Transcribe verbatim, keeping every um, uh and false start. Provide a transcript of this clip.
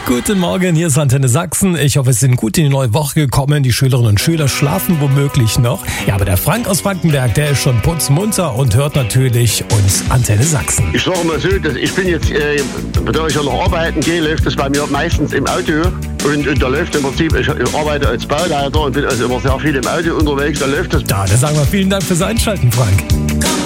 Guten Morgen, hier ist Antenne Sachsen. Ich hoffe, es sind gut in die neue Woche gekommen. Die Schülerinnen und Schüler schlafen womöglich noch. Ja, aber der Frank aus Frankenberg, der ist schon putzmunter und hört natürlich uns Antenne Sachsen. Ich sage mal so, dass ich bin jetzt, äh, da ich ja noch arbeiten gehe, läuft das bei mir meistens im Auto. Und, und da läuft im Prinzip, ich arbeite als Bauleiter und bin also immer sehr viel im Auto unterwegs, da läuft das. Da, dann sagen wir vielen Dank fürs Einschalten, Frank.